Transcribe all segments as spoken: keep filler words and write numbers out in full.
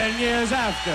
Ten years after.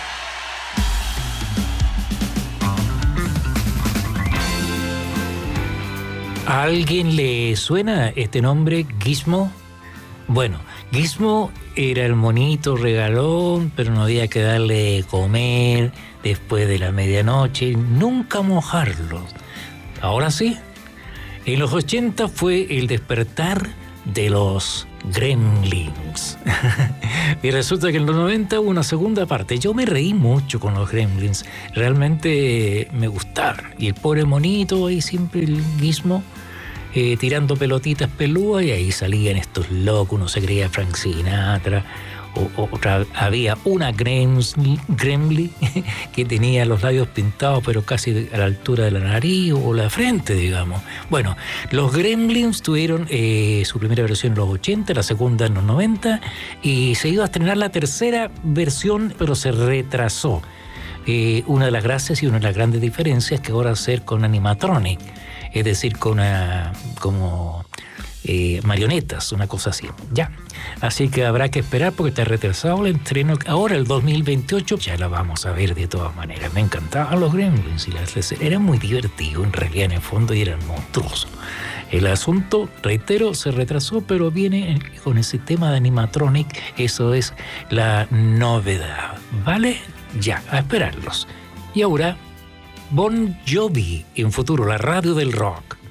¿A alguien le suena este nombre, Gizmo? Bueno, Gizmo era el monito regalón, pero no había que darle de comer después de la medianoche, nunca mojarlo. Ahora sí, en los ochenta fue el despertar de los Gremlins. Y resulta que en los noventa hubo una segunda parte. Yo me reí mucho con los Gremlins, realmente me gustaron. Y el pobre monito ahí siempre, el Gizmo, eh, tirando pelotitas pelúas, y ahí salían estos locos, uno se creía Frank Sinatra. O, o, otra, había una Gremlin, Gremlin que tenía los labios pintados pero casi a la altura de la nariz o la frente, digamos. Bueno, los Gremlins tuvieron eh, su primera versión en los ochenta, la segunda en los noventa, y se iba a estrenar la tercera versión, pero se retrasó. Eh, una de las gracias y una de las grandes diferencias es que ahora va a ser con animatronic, es decir, con una, como eh, marionetas, una cosa así. Ya. Así que habrá que esperar porque está retrasado el estreno. Ahora, el dos mil veintiocho, ya la vamos a ver de todas maneras. Me encantaban los Gremlins y las, era muy divertido en realidad, en el fondo, y eran monstruosos. El asunto, reitero, se retrasó, pero viene con ese tema de animatronic. Eso es la novedad, ¿vale? Ya, a esperarlos. Y ahora, Bon Jovi, en futuro, la radio del rock.